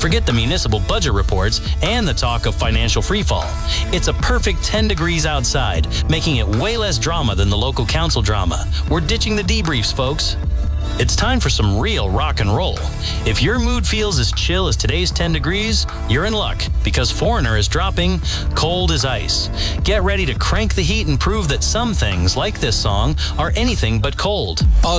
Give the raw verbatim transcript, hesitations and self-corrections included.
Forget the municipal budget reports and the talk of financial freefall. It's a perfect ten degrees outside, making it way less drama than the local council drama. We're ditching the debriefs, folks. It's time for some real rock and roll. If your mood feels as chill as today's ten degrees, you're in luck, because Foreigner is dropping Cold as Ice. Get ready to crank the heat and prove that some things, like this song, are anything but cold.